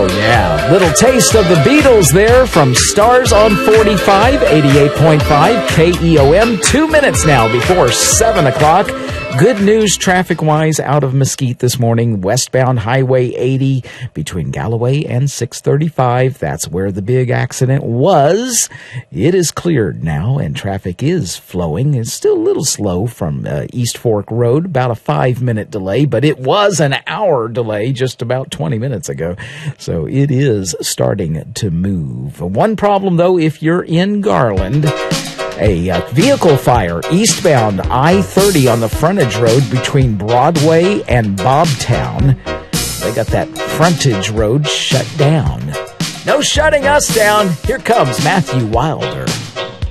Oh, yeah. Little taste of the Beatles there from Stars on 45, 88.5 KEOM. 2 minutes now before 7 o'clock. Good news traffic-wise out of Mesquite this morning. Westbound Highway 80 between Galloway and 635. That's where the big accident was. It is cleared now, and traffic is flowing. It's still a little slow from East Fork Road, about a 5-minute delay, but it was an hour delay just about 20 minutes ago. So it is starting to move. One problem, though, if you're in Garland, a vehicle fire eastbound I-30 on the frontage road between Broadway and Bobtown. They got that frontage road shut down. No shutting us down. Here comes Matthew Wilder.